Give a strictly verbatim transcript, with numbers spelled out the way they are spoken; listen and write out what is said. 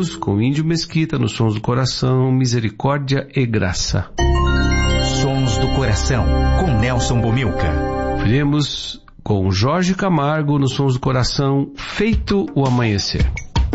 ouvimos com Índio Mesquita nos Sons do Coração, Misericórdia e Graça. Sons do Coração, com Nelson Bomilca. Ouvimos com Jorge Camargo nos Sons do Coração, Feito o Amanhecer.